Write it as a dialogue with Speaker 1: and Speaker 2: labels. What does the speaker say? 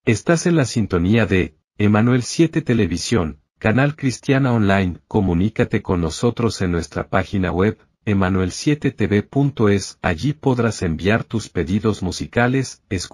Speaker 1: Estás en la sintonía de Emanuel 7 Televisión, canal cristiana online. Comunícate con nosotros en nuestra página web, emanuel7tv.es. Allí podrás enviar tus pedidos musicales,